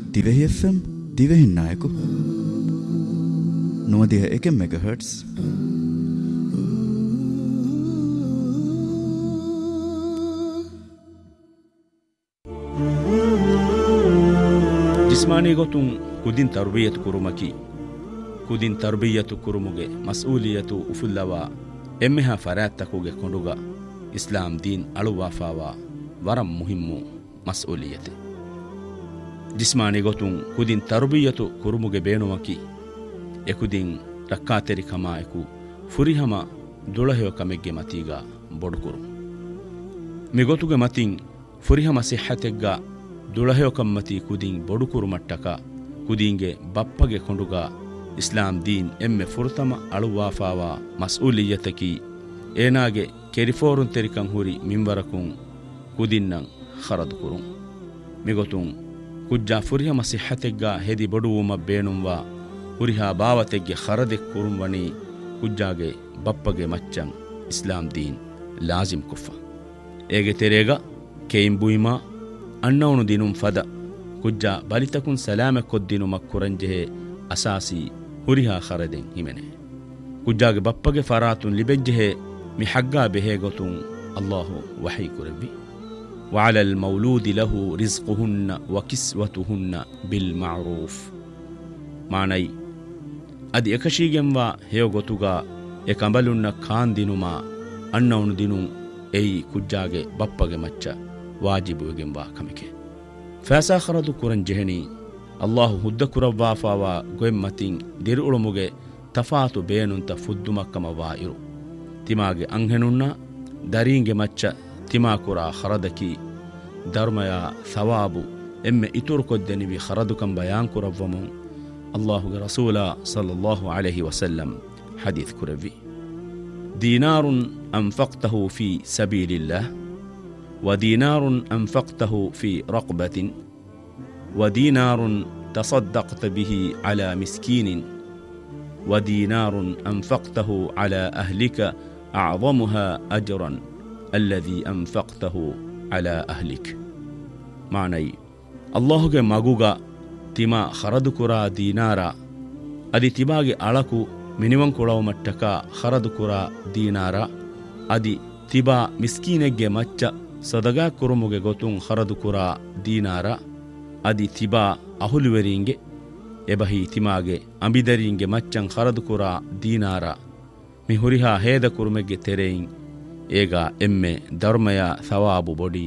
Divehi FM Divehin Nayaku Nuwadiha 1 MHz ಜಿಸ್ಮಾನಿ ಗೊತುಂ ಕುದಿನ್ ತರ್ಬಿಯತು ಕುರುಮಕಿ ಕುದಿನ್ ತರ್ಬಿಯತು ಕುರುಮುಗೆ ಮಸ್ಊಲಿಯತು ಉಫುಲ್ಲವ ಎಮ್ಮೆಹ ಫರಾತ್ತಕುಗೆ ಕೊಂಡುಗ ಇಸ್ಲಾಂ ದೀನ್ ಅಳುವಾಫಾವ ವರಂ ಮುಹಿಮ್ಮು ಮಸ್ಊಲಿಯತೆ ಜಿಸ್ಮಾನಿ ಗೊತುಂ ಕುದಿನ್ ತರ್ಬಿಯತು ಕುರುಮುಗೆ ಬೇಣುವಕಿ ಎಕುದಿನ್ ರಕ್ಕಾತೆರಿ ಕಮಾಯಕು ಫುರಿಹಮ ದುಳಹೆಯ ಕಮೆಗ್ಗೆ ಮತೀಗ ಬೊಡುಕುರು ಮಿಗೊತುಗೆ ಮತಿನ್ ಫುರಿಹಮ ಸಿಹತೆಗ್ಗ ದುಳಹೆಯ ಕಮ್ಮತಿ ಕುದಿನ್ ಬೊಡುಕುರು ಮಟ್ಟಕ ಕುದಿಂಗೆ ಬಪ್ಪಗೆ ಕೊಂಡುಗ ಇಸ್ಲಾಂ ದೀನ್ ಎಮ್ಮೆ ಫುರ್ತಮ ಅಳುವಾಫಾವ ಮಸ್ಊಲಿಯತಕಿ ಏನಾಗೆ ಕೆರಿಫೋರುನ್ ತೆರಿಕಂ ಹುರಿ ಮಿಂಬರಕುಂ ಕುದಿನ್ನಂ ಖರದುಕುರುಂ ಮಿಗೊತುಂ ಕುಜ್ಜಾ ಫುರಿಹಮ ಸಿಹತೆಗ್ಗ ಹೆದಿ ಬೊಡುವುಮ ಬೇಣುಂವ ಹುರಿಹಾ ಬಾವತೆಗ್ಗೆ ಖರದೆ ಕುರುಂವನಿ ಕುಜ್ಜಾಗೆ ಬಪ್ಪಗೆ ಮಚ್ಚಂ ಇಸ್ಲಾಂ ದೀನ್ ಲಾಜಿಮ್ ಕುಫ ಏಗೆ ತೆರೆಗ ಕೇಂಬುಯಿಮಾ ಅನ್ನವನು ದಿನುಂ ಫದ ಕುಜ್ಜಾ ಬಲಿತಕುನ್ ಸಲಾಮೆ ಕೊದ್ದಿನು ಮಕ್ಕುರಂಜೆಹೆ ಅಸಾಸಿ ಹುರಿಹಾ ಖರದೆಂ ಹಿಮೆನೆ ಕುಜ್ಜಾಗೆ ಬಪ್ಪಗೆ ಫರಾತುನ್ ಲಿಬೆಜ್ಜೆಹೆ ಮಿ ಹಗ್ಗಾ ಬೆಹೆ ಗೊತುಂ ಅಲ್ಲಾಹು ವಹಿ ಕುರವಿ ವಅಲಲ್ ಮೌಲೂದಿ ಲಹು ರಿಜ್ಕುಹುನ್ನ ವಕಿಸ್ವತುಹುನ್ನ ಬಿಲ್ ಮಅರೂಫ್ ಮಾನೈ ಅದಿ ಎಕಶೀಗೆಂವ ಹೇಯ ಗೊತುಗ ಎಕಂಬಲುನ್ನ ಖಾನ್ ದಿನುಮ ಅನ್ನವನು ದಿನು ಏಯಿ ಕುಜ್ಜಾಗೆ ಬಪ್ಪಗೆ ಮಚ್ಚ ವಾಜಿಬುಗೆಂಬ ಕಮಿಕೆ ಫಾಸಾ ಖರದು ಕುರನ್ ಜೆಹನಿ ಅಲ್ಲಾಹು ಹುದ್ದ ಕುರವ್ವಾಫಾವ ಗೊೆಮ್ಮತಿನ್ ದಿರುಳುಮುಗೆ ತಫಾತು ಬೇನುಂತ ಫುದ್ದುಮಕ್ಕಮವಾ ಇರು ತಿಮಾಗೆ ಅಂಹೆನುನ್ನ ದರೀಂಗೆ ಮಚ್ಚ ತಿಮಾಕುರ ಖರದಕಿ ಧರ್ಮಯ ಸವಾಬು ಎಮ್ಮೆ ಇತುರು ಕೊದ್ದೆನಿವಿ ಖರದುಕಂ ಬಯಾನ್ ಕುರವ್ವಮು ಅಲ್ಲಾಹುಗೆ ರಸೂಲ ಸಲ್ಲಲ್ಲಾಹು ಅಲೈಹಿ ವಸಲ್ಲಂ ಹದೀತ್ ಕುರವಿ ದೀನಾರುನ್ ಅಂಫಕ್ತಹು ಫಿ ಸಬೀಲಿಲ್ಲಾಹ್ ودينار أنفقته في رقبة ودينار تصدقت به على مسكين ودينار أنفقته على أهلك أعظمها أجرا الذي أنفقته على أهلك معني الله مغوغا تما خردكرا دينارا أدي تباغي ألكو منيوان كلاو متكا خردكرا دينارا أدي تبا مسكينك مچا ಸದಗಾ ಕುರುಮುಗೆ ಗೊತುಂ ಖರದು ಕುರಾ ದೀನಾರ ಅದಿ ತಿಬಾ ಅಹುಲುವೆರಿಂಗೆ ಎಬಹಿ ತಿಮಾಗೆ ಅಂಬಿದರಿಂಗೆ ಮಚ್ಚಂ ಖರದು ಕುರಾ ದೀನಾರ ಮಿ ಹುರಿಹಾ ಹೇದ ಕುರುಮೆಗೆ ತೆರೆಯಿಂ ಏಗ ಎಮ್ಮೆ ಧರ್ಮಯ ಸವಾಬು ಬೊಡಿ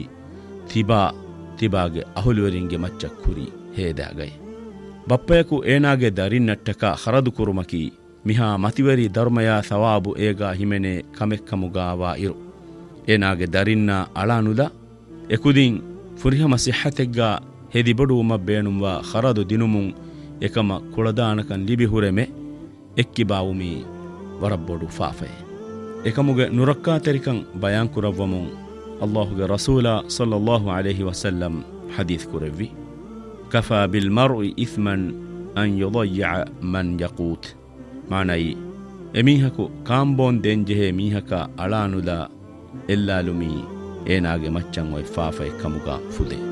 ತಿಬಾಗೆ ಅಹುಲುವೆರಿಂಗೆ ಮಚ್ಚ ಕುರಿ ಹೇದಾಗೈ ಬಪ್ಪಯಕು ಏನಾಗೆ ದರಿನ್ನಟ್ಟಕ ಖರದು ಕುರುಮಕಿ ಮಿಹಾ ಮತಿವರಿ ಧರ್ಮಯ ಸವಾಬು ಏಗ ಹಿಮೆನೆ ಕಮೆಕ್ಕಮುಗಾವಾ ಇರು ಏನಾಗೆ ದರಿನ್ನ ಅಳಾನುದ ಎಕುದಿನ್ ಫುರಿಹಮ ಸಿಹತೆಗ್ಗ ಹೆದಿ ಬಡುವುಮ ಬೇಣುಂವ ಖರದು ದಿನುಮುಂ ಎಕಮ ಕುಳದಾನಕನ್ ಲಿಬಿ ಹುರೆಮೆ ಎಕ್ಕಿ ಬಾವುಮಿ ವರಬ್ಬೊಡು ಫಾಫೆ ಎಕಮುಗೆ ನುರಕ್ಕಾ ತೆರಿಕಂ ಬಯಾನ್ ಕುರವ್ವಮುಂ ಅಲ್ಲಾಹುಗೆ ರಸೂಲ ಸಲ್ಲಲ್ಲಾಹು ಅಲೈಹಿ ವಸಲ್ಲಂ ಹದೀತ್ ಕುರವಿ ಕಫಾ ಬಿಲ್ ಮರ್ಇ ಇಸ್ಮನ್ ಅನ್ ಯುದಯ್ಯ ಮನ್ ಯಕೂತ್ ಮಾನೈ ಎಮೀಹಕು ಕಾಂಬೋನ್ ದೆಂಜೆಹೆ ಮೀಹಕ ಅಳಾನುದ ಎಲ್ಲಾಲುಮಿ ಏನಾಗೆ ಮಚ್ಚಂ ವೈ ಫಾಫೈ ಕಮುಗ ಫುದೆ